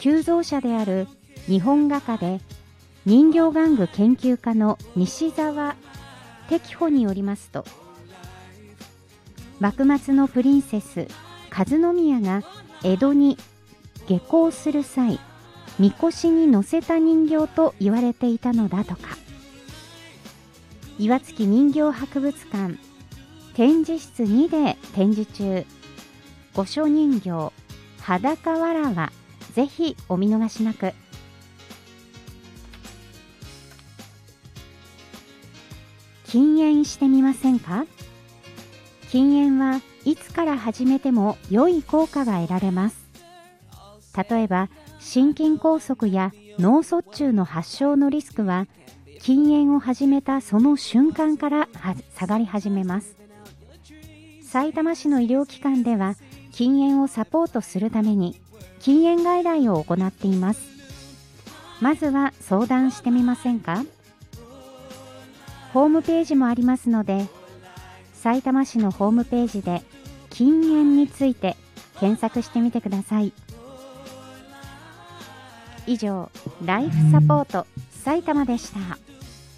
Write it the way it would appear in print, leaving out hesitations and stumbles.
急増者である日本画家で人形玩具研究家の西澤適穂によりますと、幕末のプリンセス和宮が江戸に下校する際、みこしに乗せた人形と言われていたのだとか。岩槻人形博物館展示室2で展示中、御所人形裸わらはぜひお見逃しなく。禁煙してみませんか？禁煙はいつから始めても良い効果が得られます。例えば心筋梗塞や脳卒中の発症のリスクは禁煙を始めたその瞬間から下がり始めます。さいたま市の医療機関では禁煙をサポートするために禁煙外来を行っています。まずは相談してみませんか？ホームページもありますので、さいたま市のホームページで禁煙について検索してみてください。以上、ライフサポート埼玉でした。